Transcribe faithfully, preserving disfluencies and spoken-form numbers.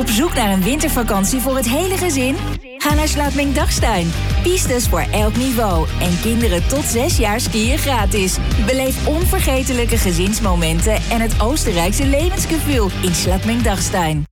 Op zoek naar een wintervakantie voor het hele gezin? Ga naar Sloterdijk-Dachstein. Pistes voor elk niveau. En kinderen tot zes jaar skiën gratis. Beleef onvergetelijke gezinsmomenten en het Oostenrijkse levensgevoel in Sloterdijk-Dachstein.